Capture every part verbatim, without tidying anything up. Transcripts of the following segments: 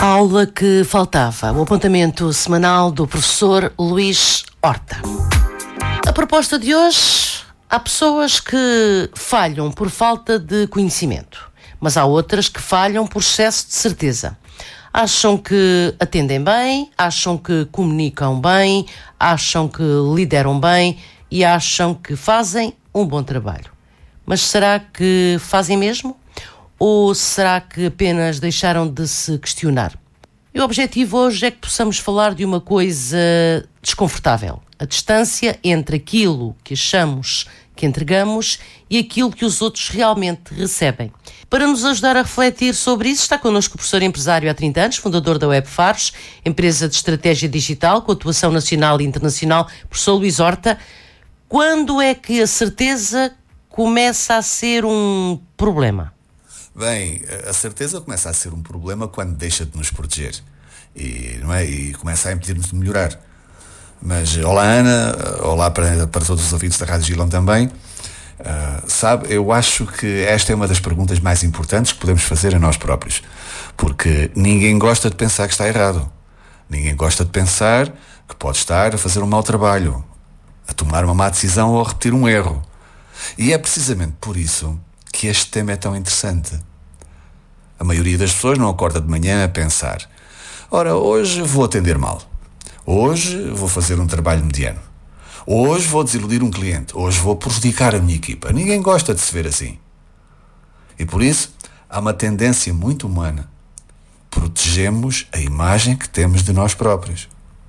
A aula que faltava, o apontamento semanal do professor Luís Horta. A proposta de hoje: há pessoas que falham por falta de conhecimento, mas há outras que falham por excesso de certeza. Acham que atendem bem, acham que comunicam bem, acham que lideram bem e acham que fazem um bom trabalho. Mas será que fazem mesmo? Ou será que apenas deixaram de se questionar? E o objetivo hoje é que possamos falar de uma coisa desconfortável: a distância entre aquilo que achamos que entregamos e aquilo que os outros realmente recebem. Para nos ajudar a refletir sobre isso, está connosco o professor empresário há trinta anos, fundador da Web Faros, empresa de estratégia digital com atuação nacional e internacional, professor Luís Horta. Quando é que a certeza começa a ser um problema? Bem, a certeza começa a ser um problema quando deixa de nos proteger e, não é? E começa a impedir-nos de melhorar. Mas olá Ana, olá para, para todos os ouvintes da Rádio Gilão também. Uh, sabe, eu acho que esta é uma das perguntas mais importantes que podemos fazer a nós próprios, porque ninguém gosta de pensar que está errado. Ninguém gosta de pensar que pode estar a fazer um mau trabalho, a tomar uma má decisão ou a repetir um erro. E é precisamente por isso que este tema é tão interessante. A maioria das pessoas não acorda de manhã a pensar: ora, hoje vou atender mal, hoje vou fazer um trabalho mediano, hoje vou desiludir um cliente, hoje vou prejudicar a minha equipa. Ninguém gosta de se ver assim. E por isso há uma tendência muito humana: protegemos a imagem que temos de nós próprios.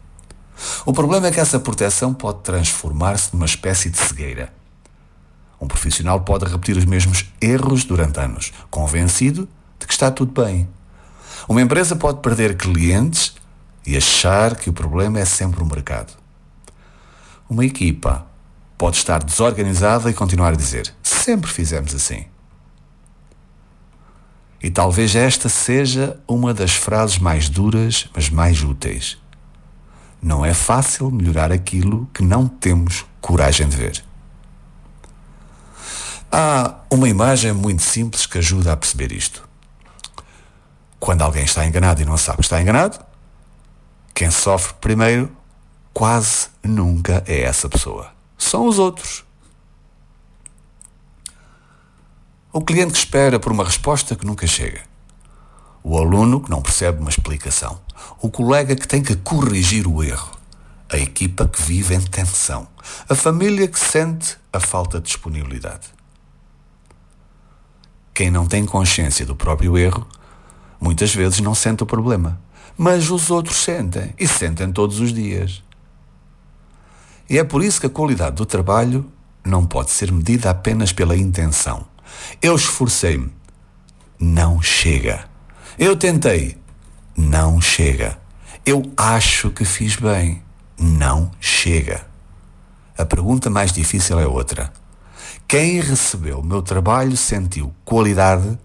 O problema é que essa proteção pode transformar-se numa espécie de cegueira. Um profissional pode repetir os mesmos erros durante anos, convencido de que está tudo bem. Uma empresa pode perder clientes e achar que o problema é sempre o mercado. Uma equipa pode estar desorganizada e continuar a dizer: sempre fizemos assim. E talvez esta seja uma das frases mais duras, mas mais úteis. Não é fácil melhorar aquilo que não temos coragem de ver. Há uma imagem muito simples que ajuda a perceber isto. Quando alguém está enganado e não sabe que está enganado, quem sofre primeiro quase nunca é essa pessoa. São os outros. O cliente que espera por uma resposta que nunca chega. O aluno que não percebe uma explicação. O colega que tem que corrigir o erro. A equipa que vive em tensão. A família que sente a falta de disponibilidade. Quem não tem consciência do próprio erro, muitas vezes não sente o problema. Mas os outros sentem, e sentem todos os dias. E é por isso que a qualidade do trabalho não pode ser medida apenas pela intenção. Eu esforcei-me. Não chega. Eu tentei. Não chega. Eu acho que fiz bem. Não chega. A pergunta mais difícil é outra. Quem recebeu o meu trabalho sentiu qualidade?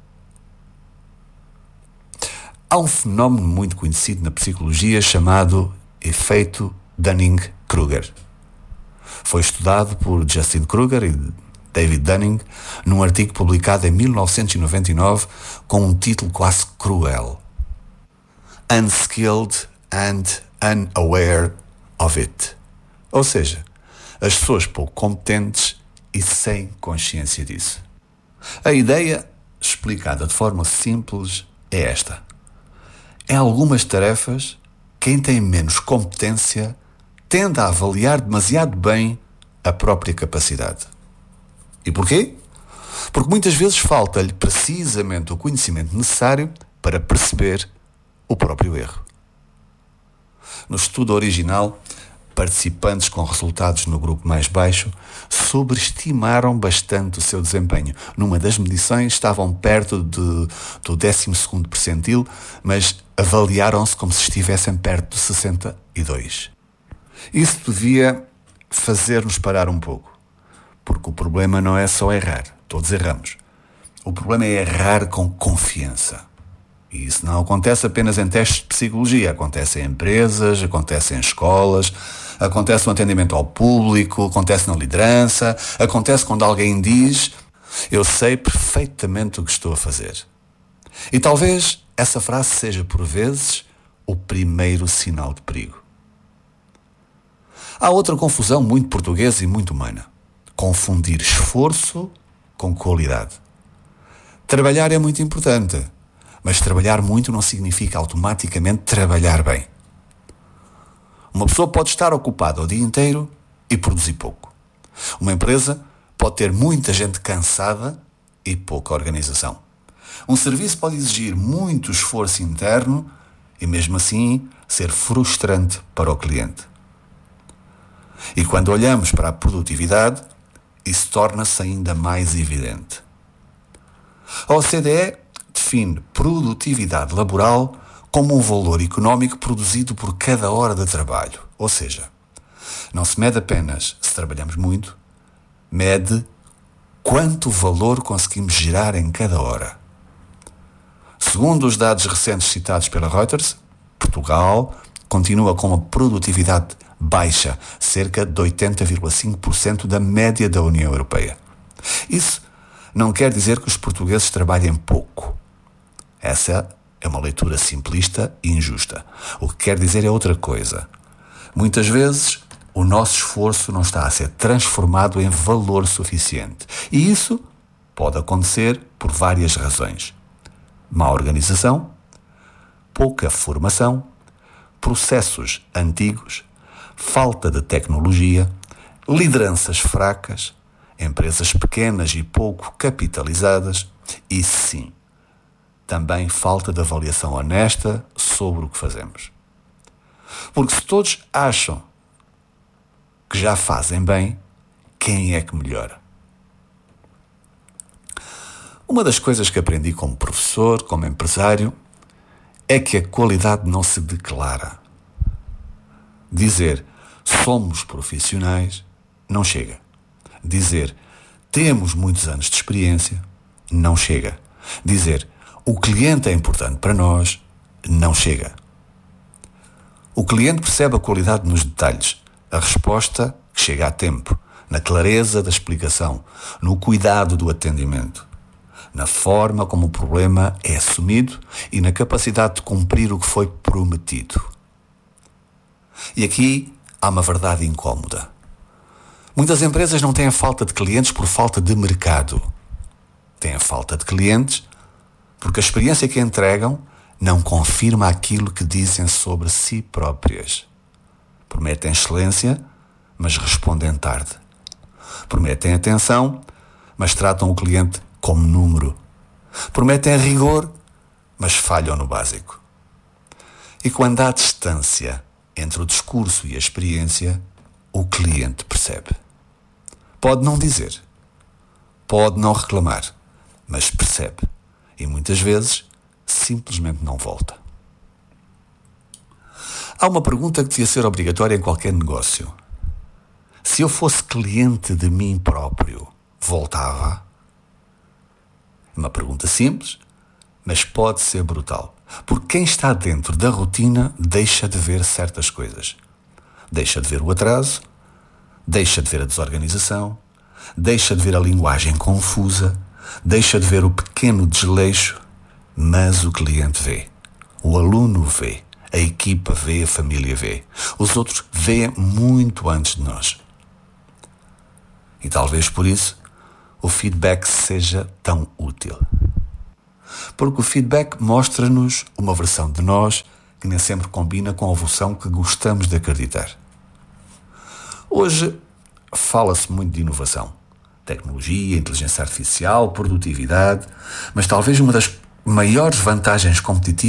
Há um fenómeno muito conhecido na psicologia chamado efeito Dunning-Kruger. Foi estudado por Justin Kruger e David Dunning num artigo publicado em mil novecentos e noventa e nove com um título quase cruel: Unskilled and Unaware of It. Ou seja, as pessoas pouco competentes e sem consciência disso. A ideia, explicada de forma simples, é esta: em algumas tarefas, quem tem menos competência tende a avaliar demasiado bem a própria capacidade. E porquê? Porque muitas vezes falta-lhe precisamente o conhecimento necessário para perceber o próprio erro. No estudo original, participantes com resultados no grupo mais baixo sobreestimaram bastante o seu desempenho. Numa das medições estavam perto de, do décimo segundo percentil, mas avaliaram-se como se estivessem perto de sessenta e dois. Isso devia fazer-nos parar um pouco, porque o problema não é só errar. Todos erramos. O problema é errar com confiança. E isso não acontece apenas em testes de psicologia. Acontece em empresas, acontece em escolas, acontece no atendimento ao público, acontece na liderança, acontece quando alguém diz: eu sei perfeitamente o que estou a fazer. E talvez essa frase seja, por vezes, o primeiro sinal de perigo. Há outra confusão muito portuguesa e muito humana. Confundir esforço com qualidade. Trabalhar é muito importante, mas trabalhar muito não significa automaticamente trabalhar bem. Uma pessoa pode estar ocupada o dia inteiro e produzir pouco. Uma empresa pode ter muita gente cansada e pouca organização. Um serviço pode exigir muito esforço interno e, mesmo assim, ser frustrante para o cliente. E quando olhamos para a produtividade, isso torna-se ainda mais evidente. A O C D E define produtividade laboral como um valor económico produzido por cada hora de trabalho. Ou seja, não se mede apenas se trabalhamos muito, mede quanto valor conseguimos gerar em cada hora. Segundo os dados recentes citados pela Reuters, Portugal continua com uma produtividade baixa, cerca de oitenta vírgula cinco por cento da média da União Europeia. Isso não quer dizer que os portugueses trabalhem pouco. Essa é uma leitura simplista e injusta. O que quer dizer é outra coisa. Muitas vezes, o nosso esforço não está a ser transformado em valor suficiente. E isso pode acontecer por várias razões. Má organização, pouca formação, processos antigos, falta de tecnologia, lideranças fracas, empresas pequenas e pouco capitalizadas e, sim, também falta de avaliação honesta sobre o que fazemos. Porque se todos acham que já fazem bem, quem é que melhora? Uma das coisas que aprendi como professor, como empresário, é que a qualidade não se declara. Dizer somos profissionais não chega. Dizer temos muitos anos de experiência não chega. Dizer o cliente é importante para nós não chega. O cliente percebe a qualidade nos detalhes, a resposta que chega a tempo, na clareza da explicação, no cuidado do atendimento, na forma como o problema é assumido e na capacidade de cumprir o que foi prometido. E aqui há uma verdade incómoda. Muitas empresas não têm a falta de clientes por falta de mercado. Têm a falta de clientes porque a experiência que entregam não confirma aquilo que dizem sobre si próprias. Prometem excelência, mas respondem tarde. Prometem atenção, mas tratam o cliente como número. Prometem rigor, mas falham no básico. E quando há distância entre o discurso e a experiência, o cliente percebe. Pode não dizer, pode não reclamar, mas percebe. E muitas vezes simplesmente não volta. Há uma pergunta que devia ser obrigatória em qualquer negócio. Se eu fosse cliente de mim próprio, voltava? É uma pergunta simples, mas pode ser brutal. Porque quem está dentro da rotina deixa de ver certas coisas. Deixa de ver o atraso, deixa de ver a desorganização, deixa de ver a linguagem confusa, deixa de ver o pequeno desleixo, mas o cliente vê, o aluno vê, a equipa vê, a família vê, os outros veem muito antes de nós. E talvez por isso o feedback seja tão útil. Porque o feedback mostra-nos uma versão de nós que nem sempre combina com a versão que gostamos de acreditar. Hoje fala-se muito de inovação, tecnologia, inteligência artificial, produtividade, mas talvez uma das maiores vantagens competitivas